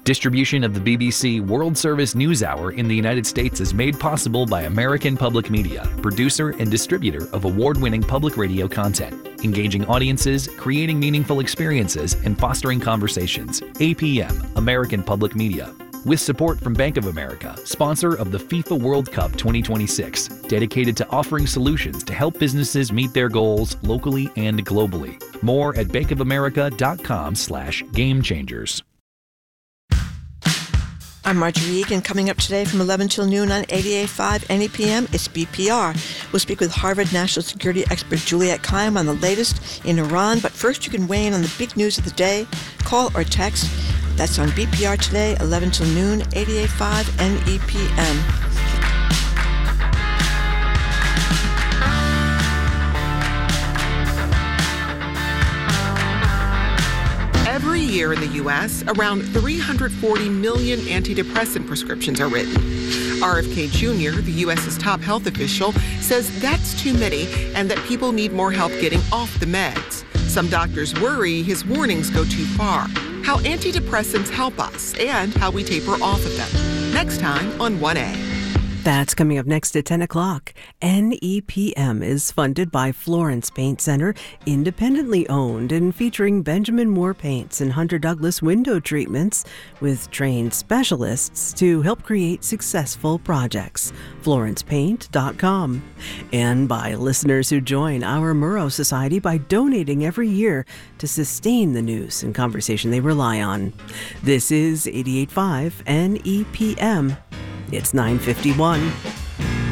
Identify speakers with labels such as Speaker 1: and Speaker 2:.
Speaker 1: Distribution of the BBC World Service News Hour in the United States is made possible by American Public Media, producer and distributor of award-winning public radio content, engaging audiences, creating meaningful experiences, and fostering conversations. APM, American Public Media. With support from Bank of America, sponsor of the FIFA World Cup 2026, dedicated to offering solutions to help businesses meet their goals locally and globally. More at bankofamerica.com/gamechangers.
Speaker 2: I'm Marjorie Egan. Coming up today from 11 till noon on 88.5 NEPM, it's BPR. We'll speak with Harvard National Security expert Juliette Kayyem on the latest in Iran. But first, you can weigh in on the big news of the day. Call or text. That's on BPR today, 11 till noon, 88.5 NEPM.
Speaker 3: Every year in the U.S., around 340 million antidepressant prescriptions are written. RFK Jr., the U.S.'s top health official, says that's too many and that people need more help getting off the meds. Some doctors worry his warnings go too far. How antidepressants help us and how we taper off of them. Next time on 1A.
Speaker 4: That's coming up next at 10 o'clock. NEPM is funded by Florence Paint Center, independently owned and featuring Benjamin Moore paints and Hunter Douglas window treatments with trained specialists to help create successful projects. FlorencePaint.com. And by listeners who join our Murrow Society by donating every year to sustain the news and conversation they rely on. This is 88.5 NEPM. It's 9:51.